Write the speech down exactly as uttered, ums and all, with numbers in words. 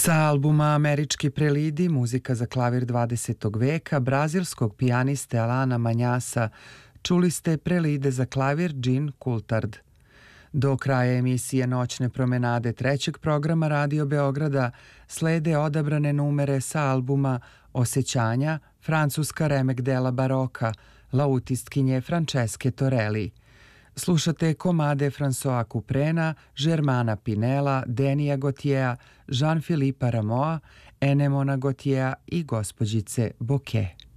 Sa albuma Američki prelidi, muzika za klavir dvadesetog veka, brazilskog pijaniste Alana Manjasa, čuli ste prelide za klavir Jean Coulthard. Do kraja emisije Noćne promenade trećeg programa Radio Beograda slede odabrane numere sa albuma Osećanja, francuska remek dela baroka, lautistkinje Franceske Torelli. Slušate komade François Couprena, Germana Pinela, Denija Gautiera, Jean-Philippe Rameau, Enemona Gautiera i gospođice Bouquet.